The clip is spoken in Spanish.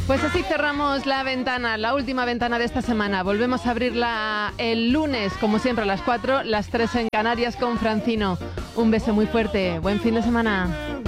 Pues así cerramos la ventana, la última ventana de esta semana. Volvemos a abrirla el lunes, como siempre, a las 4, las 3 en Canarias con Francino. Un beso muy fuerte. Buen fin de semana.